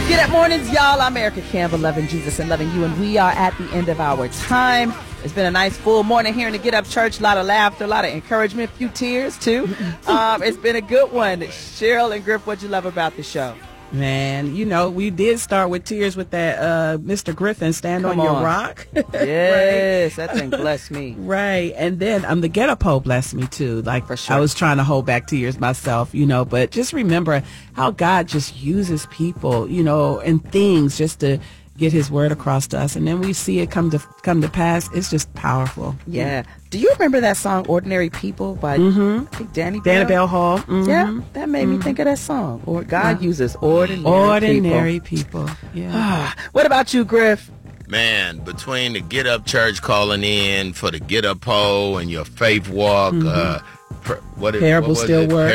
Get up mornings, y'all. I'm Erica Campbell, loving Jesus and loving you, and we are at the end of our time. It's been a nice full morning here in the Get Up Church. A lot of laughter, a lot of encouragement, a few tears too. It's been a good one. Cheryl and Griff, what'd you love about the show? Man, you know, we did start with tears with that Mr. Griffin, Stand on Your Rock. Yes, right? That thing blessed me. Right. And then the Get Up Poll blessed me too. Like, for sure. I was trying to hold back tears myself, you know, but just remember how God just uses people, you know, and things just to get his word across to us, and then we see it come to pass. It's just powerful. Yeah. Do you remember that song "Ordinary People" by I think Danny Bell Hall? Mm-hmm. Yeah, that made me think of that song. Or God uses ordinary people. Yeah. What about you, Griff? Man, between the Get Up Church calling in for the Get Up Poll and your faith walk, Parables still work.